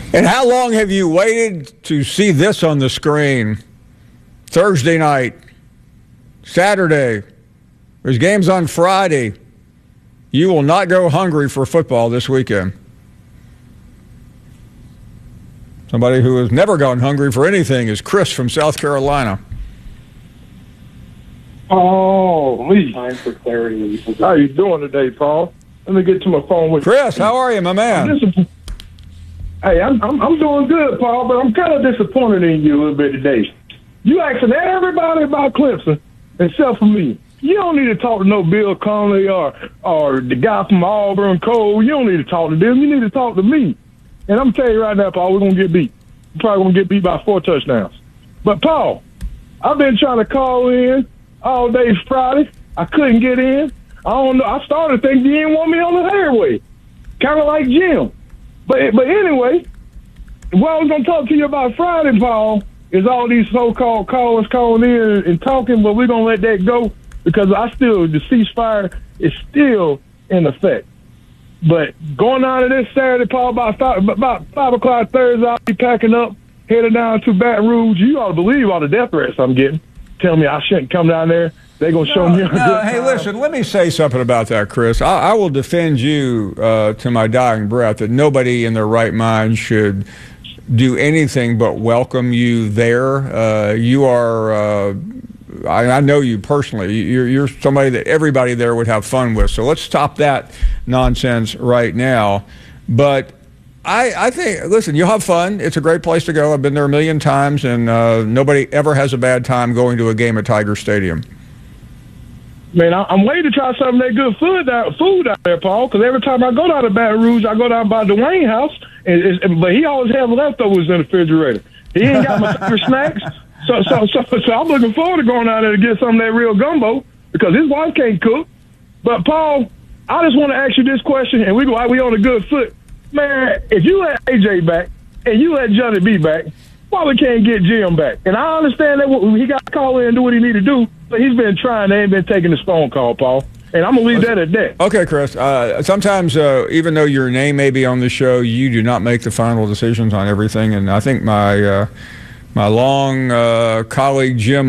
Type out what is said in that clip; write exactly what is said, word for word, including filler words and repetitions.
And how long have you waited to see this on the screen? Thursday night, Saturday, there's games on Friday. You will not go hungry for football this weekend. Somebody who has never gone hungry for anything is Chris from South Carolina. Oh, Lee. Time for clarity. How you doing today, Paul? Let me get to my phone with Chris, how are you, my man? I'm dis- hey, I'm, I'm I'm doing good, Paul, but I'm kind of disappointed in you a little bit today. You asking everybody about Clemson except for me. You don't need to talk to no Bill Conley or or the guy from Auburn, Cole. You don't need to talk to them. You need to talk to me. And I'm telling you right now, Paul, we're going to get beat. We're probably going to get beat by four touchdowns. But, Paul, I've been trying to call in all day Friday. I couldn't get in. I don't know. I started thinking you didn't want me on the airway. Kind of like Jim. But but anyway, what I was going to talk to you about Friday, Paul, is all these so-called callers calling in and talking, but we're going to let that go because I still, the ceasefire is still in effect. But going on to this Saturday, Paul, about five, about five o'clock Thursday, I'll be packing up, headed down to Baton Rouge. You ought to believe all the death threats I'm getting. Tell me I shouldn't come down there. They're going to show no, me a no, good Hey, time. listen, let me say something about that, Chris. I, I will defend you uh, to my dying breath that nobody in their right mind should do anything but welcome you there. Uh, you are, uh, I, I know you personally. You're, you're somebody that everybody there would have fun with. So let's stop that nonsense right now. But I, I think, listen, you'll have fun. It's a great place to go. I've been there a million times, and uh, nobody ever has a bad time going to a game at Tiger Stadium. Man, I, I'm waiting to try some of that good food out, food out there, Paul, because every time I go down to Baton Rouge, I go down by Dwayne house, and, and, but he always has leftovers in the refrigerator. He ain't got my favorite snacks. So, so, so, so I'm looking forward to going out there to get some of that real gumbo because his wife can't cook. But, Paul, I just want to ask you this question, and we go, we on a good foot. Man, if you let A J back and you let Johnny B back, why we can't get Jim back? And I understand that he got to call in and do what he need to do, but he's been trying. They ain't been taking his phone call, Paul. And I'm going to leave that at that. Okay, Chris. Uh, sometimes, uh, even though your name may be on the show, you do not make the final decisions on everything. And I think my uh, my long uh, colleague Jim